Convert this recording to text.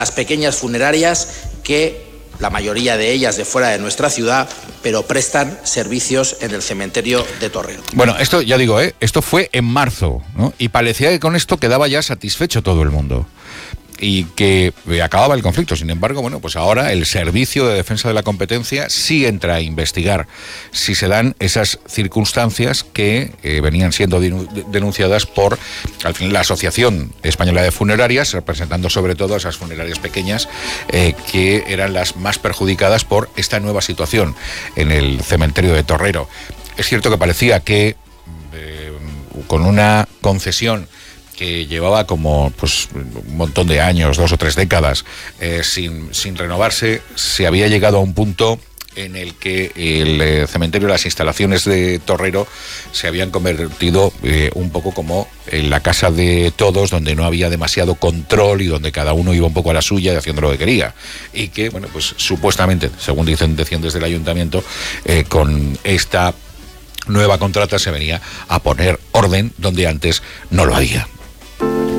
las pequeñas funerarias que la mayoría de ellas de fuera de nuestra ciudad, pero prestan servicios en el cementerio de Torrero. Bueno, esto ya digo, esto fue en marzo, ¿no? Y parecía que con esto quedaba ya satisfecho todo el mundo y que acababa el conflicto. Sin embargo, bueno, pues ahora el Servicio de Defensa de la Competencia sí entra a investigar si se dan esas circunstancias que venían siendo denunciadas por, al final, la Asociación Española de Funerarias, representando sobre todo a esas funerarias pequeñas que eran las más perjudicadas por esta nueva situación en el cementerio de Torrero. Es cierto que parecía que con una concesión que llevaba como pues un montón de años, 2 o 3 décadas, sin renovarse, se había llegado a un punto en el que el cementerio, las instalaciones de Torrero se habían convertido un poco como en la casa de todos, donde no había demasiado control y donde cada uno iba un poco a la suya y haciendo lo que quería. Y que, bueno, pues supuestamente, según decían desde el ayuntamiento, con esta nueva contrata se venía a poner orden donde antes no lo había.